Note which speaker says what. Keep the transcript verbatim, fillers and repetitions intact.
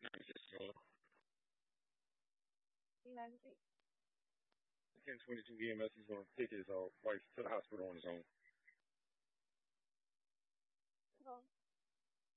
Speaker 1: ten twenty-two E M S is going to take his uh, wife to the hospital on his own.